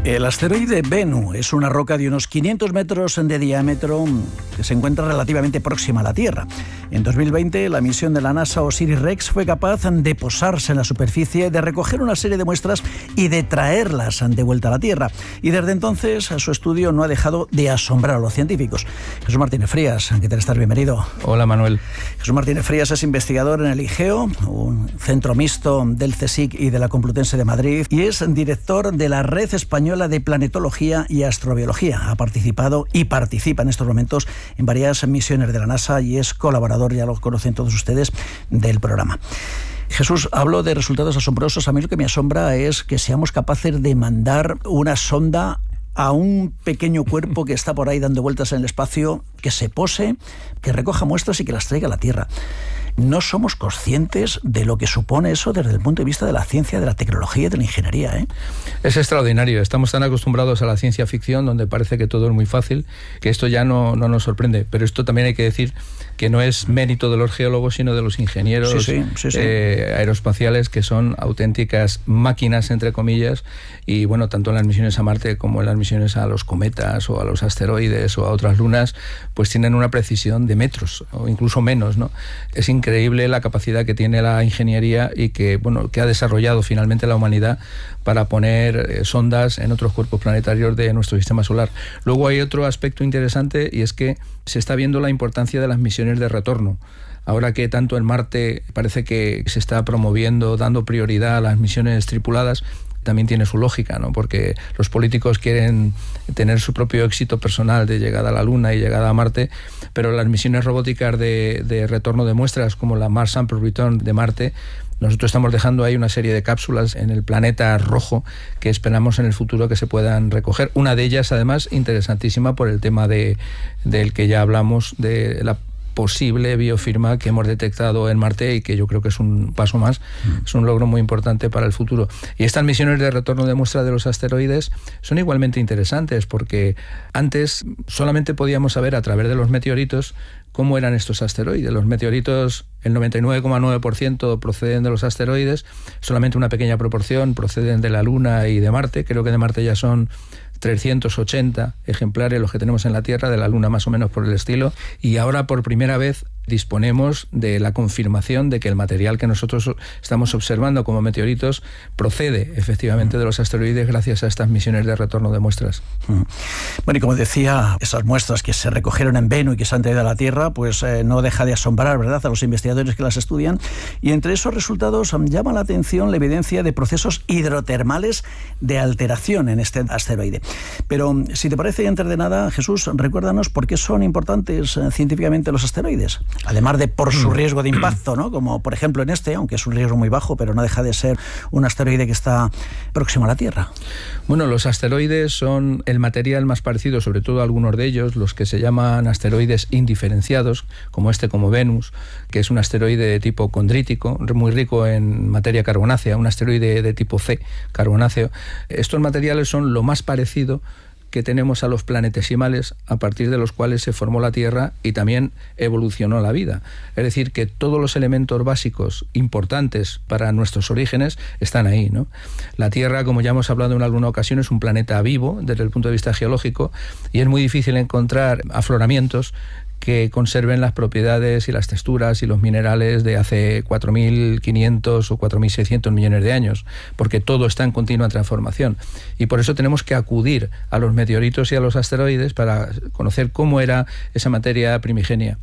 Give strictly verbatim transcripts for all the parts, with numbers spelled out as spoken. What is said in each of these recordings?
El asteroide Bennu es una roca de unos quinientos metros de diámetro que se encuentra relativamente próxima a la Tierra. En dos mil veinte, la misión de la NASA OSIRIS-REx fue capaz de posarse en la superficie, de recoger una serie de muestras y de traerlas de vuelta a la Tierra. Y desde entonces, su estudio no ha dejado de asombrar a los científicos. Jesús Martínez Frías, ¿qué tal estás? Bienvenido. Hola, Manuel. Jesús Martínez Frías es investigador en el IGEO, un centro mixto del CSIC y de la Complutense de Madrid, y es director de la Red Española de Planetología y Astrobiología. Ha participado y participa en estos momentos en varias misiones de la NASA y es colaborador, ya lo conocen todos ustedes, del programa. Jesús, hablo de resultados asombrosos. A mí lo que me asombra es que seamos capaces de mandar una sonda a un pequeño cuerpo que está por ahí dando vueltas en el espacio, que se pose, que recoja muestras y que las traiga a la Tierra. No somos conscientes de lo que supone eso desde el punto de vista de la ciencia, de la tecnología y de la ingeniería, ¿eh? Es extraordinario. Estamos tan acostumbrados a la ciencia ficción, donde parece que todo es muy fácil, que esto ya no, no nos sorprende. Pero esto también hay que decir que no es mérito de los geólogos, sino de los ingenieros sí, sí, sí, sí. Eh, aeroespaciales, que son auténticas máquinas, entre comillas, y bueno, tanto en las misiones a Marte como en las misiones a los cometas o a los asteroides o a otras lunas, pues tienen una precisión de metros o incluso menos, ¿no? Es increíble la capacidad que tiene la ingeniería y que, bueno, que ha desarrollado finalmente la humanidad para poner eh, sondas en otros cuerpos planetarios de nuestro sistema solar. Luego hay otro aspecto interesante, y es que se está viendo la importancia de las misiones de retorno. Ahora que tanto en Marte parece que se está promoviendo, dando prioridad a las misiones tripuladas, también tiene su lógica, ¿no? Porque los políticos quieren tener su propio éxito personal de llegada a la Luna y llegada a Marte, pero las misiones robóticas de, de retorno de muestras, como la Mars Sample Return de Marte, nosotros estamos dejando ahí una serie de cápsulas en el planeta rojo que esperamos en el futuro que se puedan recoger. Una de ellas, además, interesantísima por el tema de, del que ya hablamos, de la posible biofirma que hemos detectado en Marte y que yo creo que es un paso más, mm. es un logro muy importante para el futuro. Y estas misiones de retorno de muestra de los asteroides son igualmente interesantes, porque antes solamente podíamos saber a través de los meteoritos cómo eran estos asteroides. Los meteoritos, el noventa y nueve coma nueve por ciento proceden de los asteroides, solamente una pequeña proporción proceden de la Luna y de Marte. Creo que de Marte ya son trescientos ochenta ejemplares los que tenemos en la Tierra, de la Luna más o menos por el estilo, y ahora por primera vez disponemos de la confirmación de que el material que nosotros estamos observando como meteoritos procede efectivamente de los asteroides gracias a estas misiones de retorno de muestras. Bueno, y como decía, esas muestras que se recogieron en Bennu y que se han traído a la Tierra, pues eh, no deja de asombrar, ¿verdad?, a los investigadores que las estudian, y entre esos resultados um, llama la atención la evidencia de procesos hidrotermales de alteración en este asteroide. Pero si te parece, antes de nada, Jesús, recuérdanos por qué son importantes eh, científicamente los asteroides. Además de por su riesgo de impacto, ¿no? Como por ejemplo en este, aunque es un riesgo muy bajo, pero no deja de ser un asteroide que está próximo a la Tierra. Bueno, los asteroides son el material más parecido, sobre todo algunos de ellos, los que se llaman asteroides indiferenciados, como este, como Venus, que es un asteroide de tipo condrítico, muy rico en materia carbonácea, un asteroide de tipo C, carbonáceo. Estos materiales son lo más parecido que tenemos a los planetesimales, a partir de los cuales se formó la Tierra y también evolucionó la vida. Es decir, que todos los elementos básicos importantes para nuestros orígenes están ahí, ¿no? La Tierra, como ya hemos hablado en alguna ocasión, es un planeta vivo desde el punto de vista geológico, y es muy difícil encontrar afloramientos que conserven las propiedades y las texturas y los minerales de hace cuatro mil quinientos o cuatro mil seiscientos millones de años, porque todo está en continua transformación. Y por eso tenemos que acudir a los meteoritos y a los asteroides para conocer cómo era esa materia primigenia.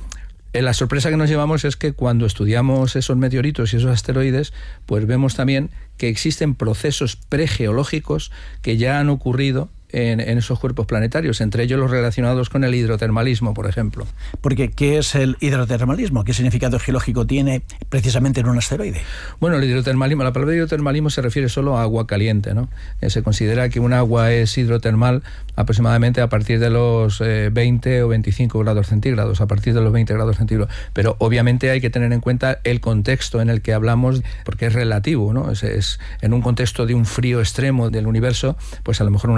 La sorpresa que nos llevamos es que cuando estudiamos esos meteoritos y esos asteroides, pues vemos también que existen procesos pregeológicos que ya han ocurrido En, en esos cuerpos planetarios, entre ellos los relacionados con el hidrotermalismo, por ejemplo. Porque, ¿qué es el hidrotermalismo? ¿Qué significado geológico tiene precisamente en un asteroide? Bueno, el hidrotermalismo, la palabra hidrotermalismo se refiere solo a agua caliente, ¿no? Eh, se considera que un agua es hidrotermal aproximadamente a partir de los eh, veinte o veinticinco grados centígrados, a partir de los veinte grados centígrados. Pero obviamente hay que tener en cuenta el contexto en el que hablamos, porque es relativo, ¿no? Es, es en un contexto de un frío extremo del universo, pues a lo mejor una temperatura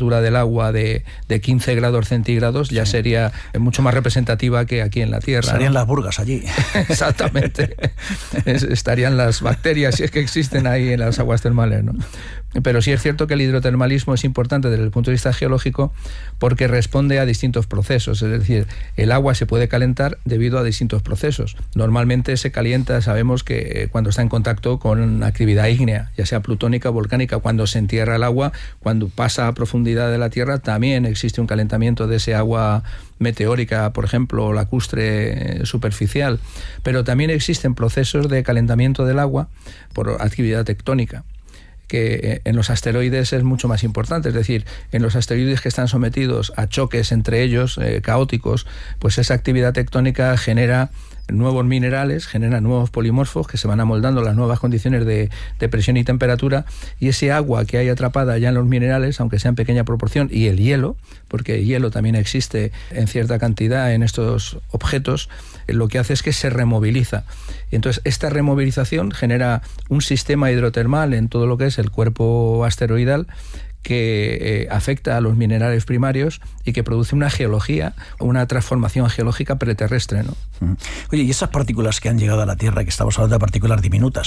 temperatura del agua de, de quince grados centígrados, ya sí. sería mucho más representativa que aquí en la Tierra. Estarían, ¿no?, las burgas allí. Exactamente. Es, estarían las bacterias, si es que existen ahí en las aguas termales, ¿no? Pero sí es cierto que el hidrotermalismo es importante desde el punto de vista geológico porque responde a distintos procesos. Es decir, el agua se puede calentar debido a distintos procesos. Normalmente se calienta, sabemos que cuando está en contacto con actividad ígnea, ya sea plutónica o volcánica, cuando se entierra el agua, cuando pasa a profundidad de la Tierra, también existe un calentamiento de ese agua meteórica, por ejemplo, o lacustre superficial. Pero también existen procesos de calentamiento del agua por actividad tectónica, que en los asteroides es mucho más importante. Es decir, en los asteroides que están sometidos a choques entre ellos, eh, caóticos, pues esa actividad tectónica genera nuevos minerales, genera nuevos polimorfos que se van amoldando a las nuevas condiciones de, de presión y temperatura, y ese agua que hay atrapada ya en los minerales, aunque sea en pequeña proporción, y el hielo, porque el hielo también existe en cierta cantidad en estos objetos, lo que hace es que se removiliza. Y entonces esta removilización genera un sistema hidrotermal en todo lo que es el cuerpo asteroidal, que eh, afecta a los minerales primarios y que produce una geología, una transformación geológica preterrestre, ¿no? Oye, y esas partículas que han llegado a la Tierra, que estamos hablando de partículas diminutas,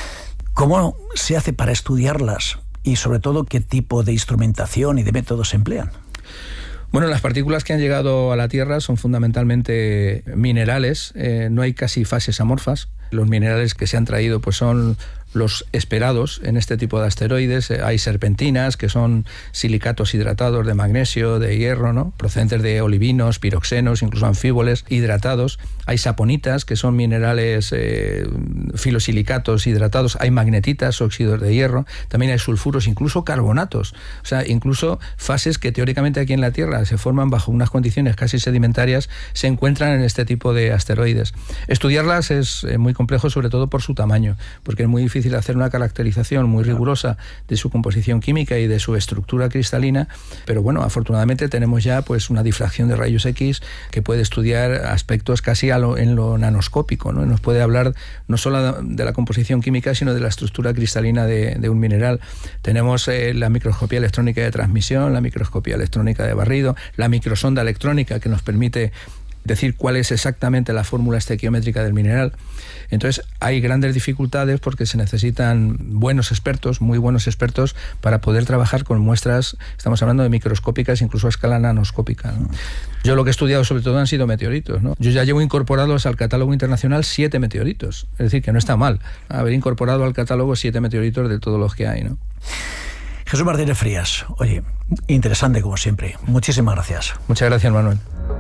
¿cómo se hace para estudiarlas? Y sobre todo, ¿qué tipo de instrumentación y de métodos se emplean? Bueno, las partículas que han llegado a la Tierra son fundamentalmente minerales, eh, no hay casi fases amorfas. Los minerales que se han traído pues son los esperados en este tipo de asteroides. Hay serpentinas, que son silicatos hidratados de magnesio, de hierro, ¿no?, procedentes de olivinos, piroxenos, incluso anfíboles hidratados. Hay saponitas, que son minerales eh, filosilicatos hidratados. Hay magnetitas, óxidos de hierro. También hay sulfuros, incluso carbonatos. O sea, incluso fases que teóricamente aquí en la Tierra se forman bajo unas condiciones casi sedimentarias, se encuentran en este tipo de asteroides. Estudiarlas es eh, muy complejo, sobre todo por su tamaño, porque es muy difícil hacer una caracterización muy rigurosa de su composición química y de su estructura cristalina, pero bueno, afortunadamente tenemos ya pues una difracción de rayos X que puede estudiar aspectos casi a lo, en lo nanoscópico, ¿no? Nos puede hablar no solo de la composición química, sino de la estructura cristalina de, de un mineral. Tenemos eh, la microscopía electrónica de transmisión, la microscopía electrónica de barrido, la microsonda electrónica que nos permite decir cuál es exactamente la fórmula estequiométrica del mineral. Entonces hay grandes dificultades porque se necesitan buenos expertos, muy buenos expertos, para poder trabajar con muestras, estamos hablando de microscópicas, incluso a escala nanoscópica, ¿no? Yo lo que he estudiado sobre todo han sido meteoritos, ¿no? Yo ya llevo incorporados al catálogo internacional siete meteoritos, es decir, que no está mal haber incorporado al catálogo siete meteoritos de todos los que hay, ¿no? Jesús Martínez Frías, oye, interesante como siempre. Muchísimas gracias. Muchas gracias, Manuel.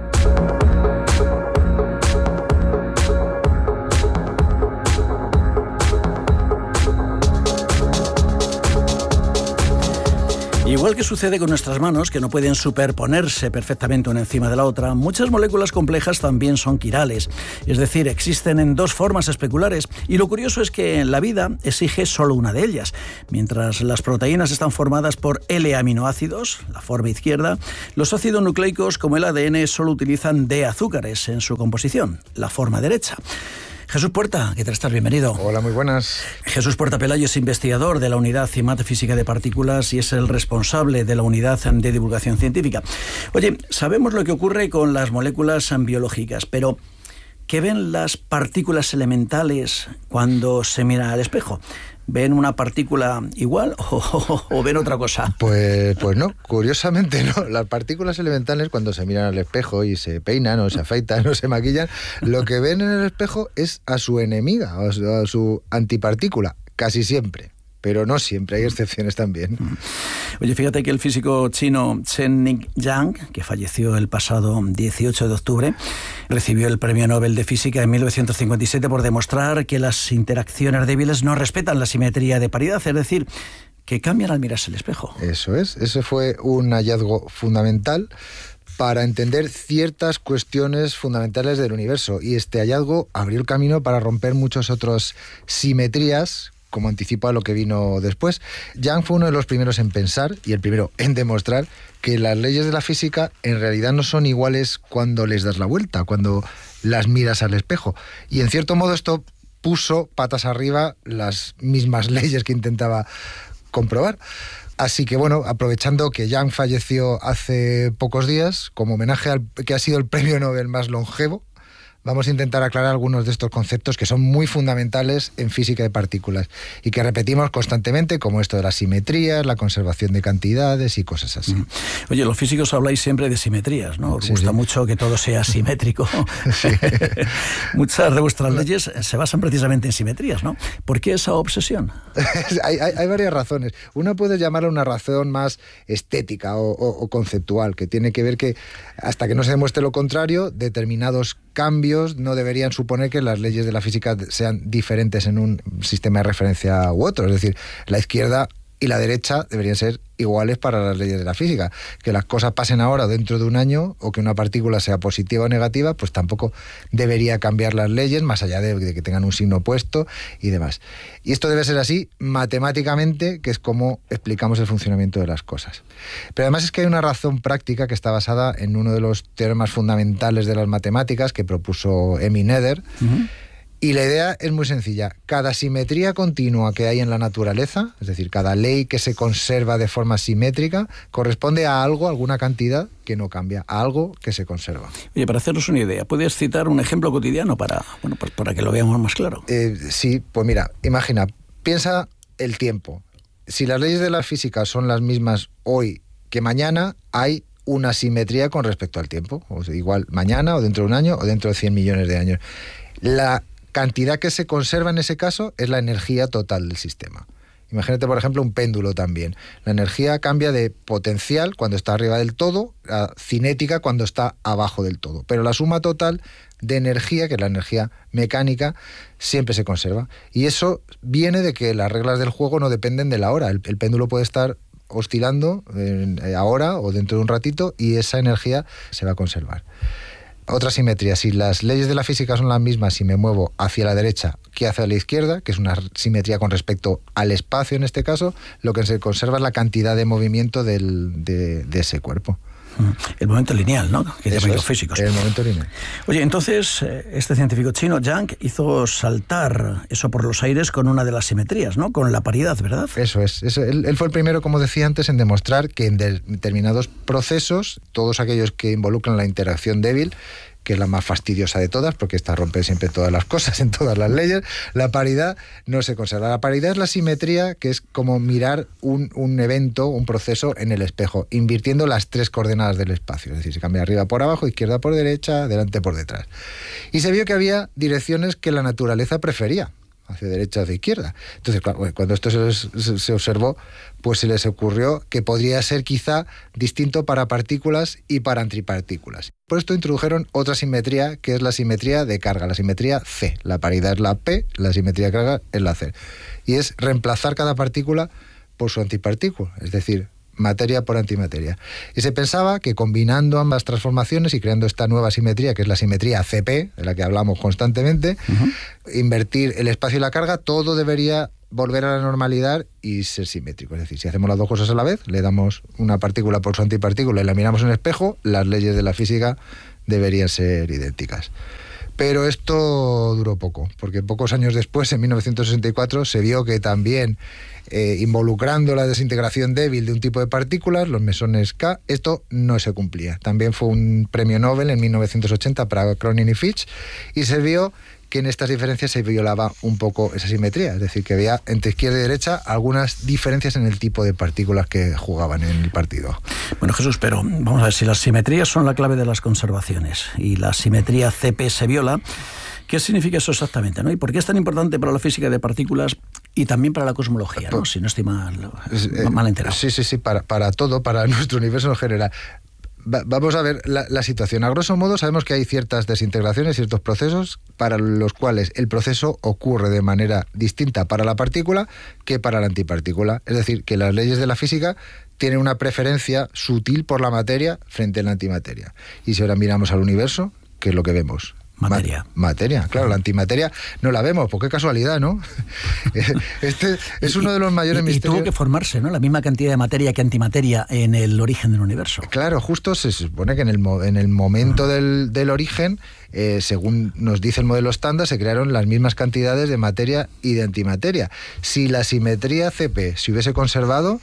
Igual que sucede con nuestras manos, que no pueden superponerse perfectamente una encima de la otra, muchas moléculas complejas también son quirales, es decir, existen en dos formas especulares, y lo curioso es que la vida exige solo una de ellas. Mientras las proteínas están formadas por L aminoácidos, la forma izquierda, los ácidos nucleicos como el A D N solo utilizan D azúcares en su composición, la forma derecha. Jesús Puerta, ¿qué tal estás? Bienvenido. Hola, muy buenas. Jesús Puerta Pelayo es investigador de la Unidad CIMAD Física de Partículas y es el responsable de la Unidad de Divulgación Científica. Oye, sabemos lo que ocurre con las moléculas biológicas, pero ¿qué ven las partículas elementales cuando se miran al espejo? ¿Ven una partícula igual o, o, o ven otra cosa? Pues, pues no, curiosamente no. Las partículas elementales, cuando se miran al espejo y se peinan o se afeitan o se maquillan, lo que ven en el espejo es a su enemiga, o a su antipartícula, casi siempre. Pero no siempre, hay excepciones también. Oye, fíjate que el físico chino Chen Yang, que falleció el pasado dieciocho de octubre, recibió el Premio Nobel de Física en mil novecientos cincuenta y siete por demostrar que las interacciones débiles no respetan la simetría de paridad, es decir, que cambian al mirarse el espejo. Eso es, ese fue un hallazgo fundamental para entender ciertas cuestiones fundamentales del universo, y este hallazgo abrió el camino para romper muchas otras simetrías, como anticipa lo que vino después. Yang fue uno de los primeros en pensar y el primero en demostrar que las leyes de la física en realidad no son iguales cuando les das la vuelta, cuando las miras al espejo. Y en cierto modo esto puso patas arriba las mismas leyes que intentaba comprobar. Así que bueno, aprovechando que Young falleció hace pocos días, como homenaje al que ha sido el premio Nobel más longevo, vamos a intentar aclarar algunos de estos conceptos que son muy fundamentales en física de partículas y que repetimos constantemente, como esto de las simetrías, la conservación de cantidades y cosas así. Mm. Oye, los físicos habláis siempre de simetrías, ¿no? Os sí, gusta sí. mucho que todo sea simétrico. Sí. Muchas de vuestras leyes se basan precisamente en simetrías, ¿no? ¿Por qué esa obsesión? hay, hay, hay varias razones. Una puede llamarla una razón más estética o, o, o conceptual, que tiene que ver que hasta que no se demuestre lo contrario, determinados cambios no deberían suponer que las leyes de la física sean diferentes en un sistema de referencia u otro. Es decir, la izquierda y la derecha deberían ser iguales para las leyes de la física. Que las cosas pasen ahora o dentro de un año, o que una partícula sea positiva o negativa, pues tampoco debería cambiar las leyes, más allá de, de que tengan un signo opuesto y demás. Y esto debe ser así matemáticamente, que es como explicamos el funcionamiento de las cosas. Pero además es que hay una razón práctica que está basada en uno de los teoremas fundamentales de las matemáticas que propuso Emmy Noether. Uh-huh. Y la idea es muy sencilla. Cada simetría continua que hay en la naturaleza, es decir, cada ley que se conserva de forma simétrica, corresponde a algo, alguna cantidad que no cambia, a algo que se conserva. Oye, para hacernos una idea, ¿puedes citar un ejemplo cotidiano para, bueno, pues para que lo veamos más claro? Eh, sí, pues mira, imagina, piensa el tiempo. Si las leyes de la física son las mismas hoy que mañana, hay una simetría con respecto al tiempo. O sea, igual mañana, o dentro de un año, o dentro de cien millones de años. La cantidad que se conserva en ese caso es la energía total del sistema. Imagínate, por ejemplo, un péndulo también. La energía cambia de potencial cuando está arriba del todo a cinética cuando está abajo del todo. Pero la suma total de energía, que es la energía mecánica, siempre se conserva. Y eso viene de que las reglas del juego no dependen de la hora. El, el péndulo puede estar oscilando eh, ahora o dentro de un ratito y esa energía se va a conservar. Otra simetría, si las leyes de la física son las mismas si me muevo hacia la derecha que hacia la izquierda, que es una simetría con respecto al espacio en este caso, lo que se conserva es la cantidad de movimiento del, de, de ese cuerpo. El momento lineal, ¿no? Que llaman los físicos. El momento lineal. Oye, entonces, este científico chino, Young, hizo saltar eso por los aires con una de las simetrías, ¿no? Con la paridad, ¿verdad? Eso es. Eso, él, él fue el primero, como decía antes, en demostrar que en determinados procesos, todos aquellos que involucran la interacción débil, que es la más fastidiosa de todas, porque esta rompe siempre todas las cosas en todas las leyes, la paridad no se conserva. La paridad es la simetría, que es como mirar un, un evento, un proceso en el espejo, invirtiendo las tres coordenadas del espacio. Es decir, se cambia arriba por abajo, izquierda por derecha, delante por detrás. Y se vio que había direcciones que la naturaleza prefería, hacia derecha, hacia izquierda. Entonces, cuando esto se, se observó, pues se les ocurrió que podría ser quizá distinto para partículas y para antipartículas. Por esto introdujeron otra simetría, que es la simetría de carga, la simetría C. La paridad es la P, la simetría de carga es la C. Y es reemplazar cada partícula por su antipartícula, es decir, materia por antimateria. Y se pensaba que combinando ambas transformaciones y creando esta nueva simetría, que es la simetría C P, de la que hablamos constantemente, uh-huh. invertir el espacio y la carga, todo debería volver a la normalidad y ser simétrico. Es decir, si hacemos las dos cosas a la vez, le damos una partícula por su antipartícula y la miramos en el espejo, las leyes de la física deberían ser idénticas. Pero esto duró poco, porque pocos años después, en mil novecientos sesenta y cuatro, se vio que también eh, involucrando la desintegración débil de un tipo de partículas, los mesones K, esto no se cumplía. También fue un premio Nobel en mil novecientos ochenta para Cronin y Fitch, y se vio que en estas diferencias se violaba un poco esa simetría, es decir, que había entre izquierda y derecha algunas diferencias en el tipo de partículas que jugaban en el partido. Bueno, Jesús, pero vamos a ver, si las simetrías son la clave de las conservaciones y la simetría C P se viola, ¿qué significa eso exactamente, ¿no? ¿Y por qué es tan importante para la física de partículas y también para la cosmología, ¿no? Si no estoy mal, mal enterado. Sí, sí, sí, para, para todo, para nuestro universo en general. Vamos a ver la, la situación. A grosso modo sabemos que hay ciertas desintegraciones, ciertos procesos para los cuales el proceso ocurre de manera distinta para la partícula que para la antipartícula. Es decir, que las leyes de la física tienen una preferencia sutil por la materia frente a la antimateria. Y si ahora miramos al universo, ¿qué es lo que vemos? Materia. Ma- materia, claro, la antimateria no la vemos, pues qué casualidad, ¿no? Este es uno de los mayores y, misterios. Y tuvo que formarse, ¿no? La misma cantidad de materia que antimateria en el origen del universo. Claro, justo se supone que en el, mo- en el momento del, del origen, eh, según nos dice el modelo estándar, se crearon las mismas cantidades de materia y de antimateria. Si la simetría C P se hubiese conservado,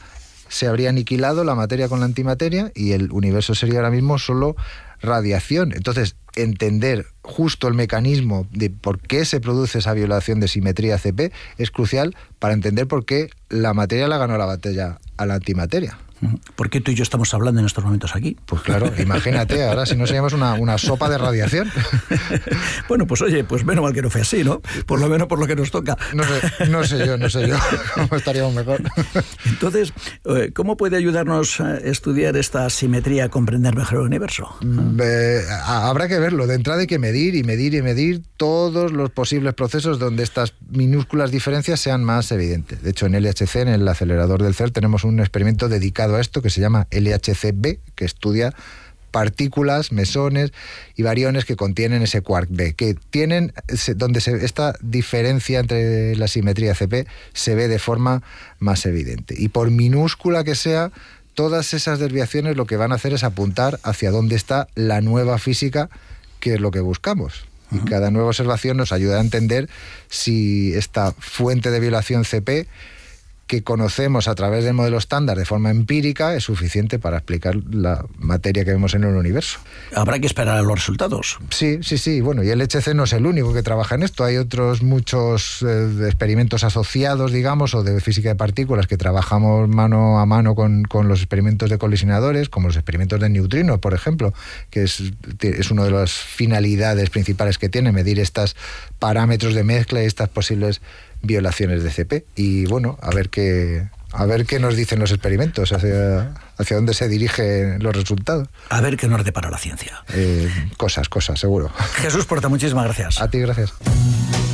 se habría aniquilado la materia con la antimateria y el universo sería ahora mismo solo radiación. Entonces, entender justo el mecanismo de por qué se produce esa violación de simetría C P es crucial para entender por qué la materia la ganó la batalla a la antimateria. ¿Por qué tú y yo estamos hablando en estos momentos aquí? Pues claro, imagínate, ahora si no seríamos una, una sopa de radiación. Bueno, pues oye, pues menos mal que no fue así, ¿no? Por lo menos por lo que nos toca. No sé, no sé yo, no sé yo cómo estaríamos mejor. Entonces, ¿cómo puede ayudarnos a estudiar esta simetría a comprender mejor el universo? Eh, habrá que verlo. De entrada hay que medir y medir y medir todos los posibles procesos donde estas minúsculas diferencias sean más evidentes. De hecho, en L H C, en el acelerador del C E R, tenemos un experimento dedicado a esto que se llama L H C B, que estudia partículas, mesones y bariones que contienen ese quark B, que tienen, donde se, esta diferencia entre la simetría C P se ve de forma más evidente. Y por minúscula que sea, todas esas desviaciones lo que van a hacer es apuntar hacia dónde está la nueva física, que es lo que buscamos. Y uh-huh. cada nueva observación nos ayuda a entender si esta fuente de violación C P que conocemos a través del modelo estándar de forma empírica es suficiente para explicar la materia que vemos en el universo. Habrá que esperar a los resultados. Sí, sí, sí. Bueno, y el H C no es el único que trabaja en esto. Hay otros muchos eh, experimentos asociados, digamos, o de física de partículas que trabajamos mano a mano con, con los experimentos de colisionadores, como los experimentos de neutrinos, por ejemplo, que es, es una de las finalidades principales que tiene, medir estos parámetros de mezcla y estas posibles violaciones de C P. Y bueno, a ver qué a ver qué nos dicen los experimentos, hacia, hacia dónde se dirigen los resultados. A ver qué nos depara la ciencia. Eh, cosas, cosas, seguro. Jesús Puerta, muchísimas gracias. A ti, gracias.